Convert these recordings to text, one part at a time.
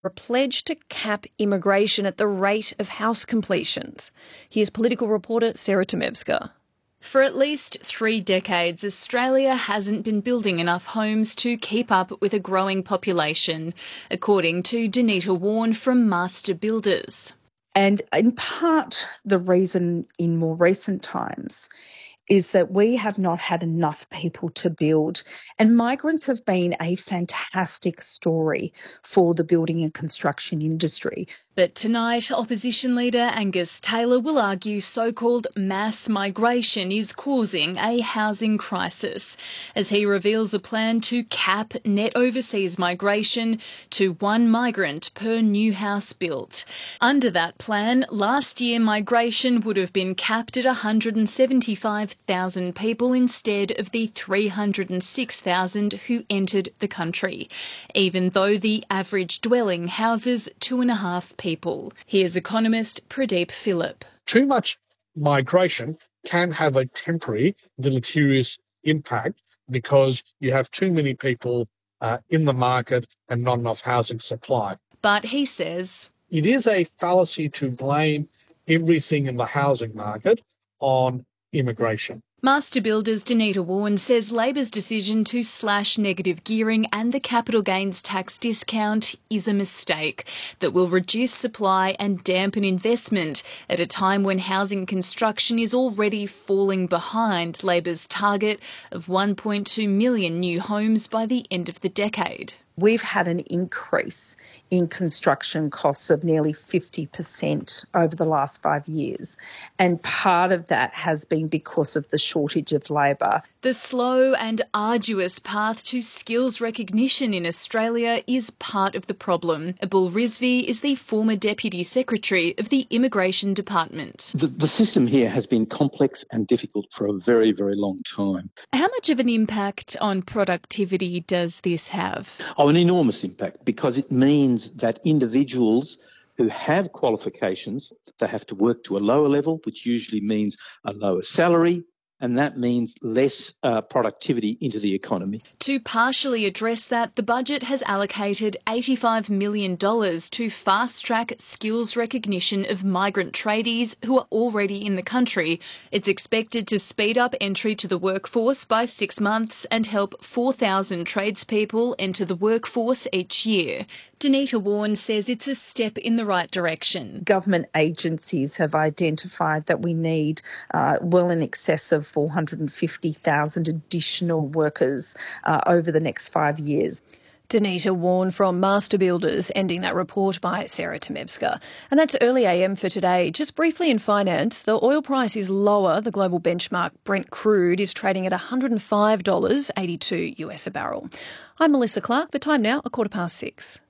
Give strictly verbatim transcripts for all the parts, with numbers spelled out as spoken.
a pledge to cap immigration at the rate of house completions. Here's political reporter Sarah Temevska. For at least three decades, Australia hasn't been building enough homes to keep up with a growing population, according to Danita Warren from Master Builders. And in part, the reason in more recent times is that we have not had enough people to build. And migrants have been a fantastic story for the building and construction industry. But tonight, opposition leader Angus Taylor will argue so-called mass migration is causing a housing crisis, as he reveals a plan to cap net overseas migration to one migrant per new house built. Under that plan, last year migration would have been capped at one hundred seventy-five thousand people instead of the three hundred six thousand who entered the country, even though the average dwelling houses two and a half people. Here's economist Pradeep Philip. Too much migration can have a temporary deleterious impact because you have too many people uh, in the market and not enough housing supply. But he says it is a fallacy to blame everything in the housing market on immigration. Master Builders Danita Warren says Labor's decision to slash negative gearing and the capital gains tax discount is a mistake that will reduce supply and dampen investment at a time when housing construction is already falling behind Labor's target of one point two million new homes by the end of the decade. We've had an increase in construction costs of nearly fifty percent over the last five years. And part of that has been because of the shortage of labour. The slow and arduous path to skills recognition in Australia is part of the problem. Abul Rizvi is the former Deputy Secretary of the Immigration Department. The, the system here has been complex and difficult for a very, very long time. How much of an impact on productivity does this have? Oh, an enormous impact, because it means that individuals who have qualifications, they have to work to a lower level, which usually means a lower salary, and that means less uh, productivity into the economy. To partially address that, the budget has allocated eighty-five million dollars to fast-track skills recognition of migrant tradies who are already in the country. It's expected to speed up entry to the workforce by six months and help four thousand tradespeople enter the workforce each year. Danita Warren says it's a step in the right direction. Government agencies have identified that we need uh, well in excess of four hundred fifty thousand additional workers uh, over the next five years. Danita Warren from Master Builders, ending that report by Sarah Temevska. And that's Early A M for today. Just briefly in finance, the oil price is lower. The global benchmark Brent crude is trading at one hundred five dollars eighty-two US a barrel. I'm Melissa Clark. The time now, a quarter past six.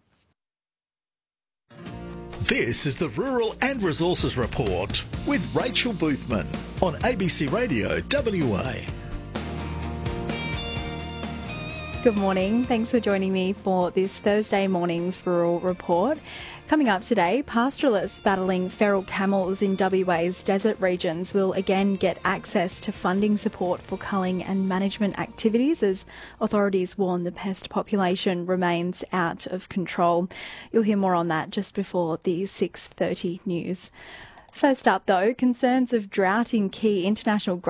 This is the Rural and Resources Report with Rachel Boothman on A B C Radio W A. Good morning. Thanks for joining me for this Thursday morning's Rural Report. Coming up today, pastoralists battling feral camels in W A's desert regions will again get access to funding support for culling and management activities as authorities warn the pest population remains out of control. You'll hear more on that just before the six thirty news. First up, though, concerns of drought in key international